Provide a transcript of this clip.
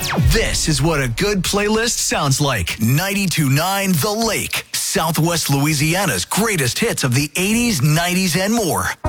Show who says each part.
Speaker 1: This is what a good playlist sounds like. 92.9 The Lake, Southwest Louisiana's greatest hits of the 80s, 90s, and more.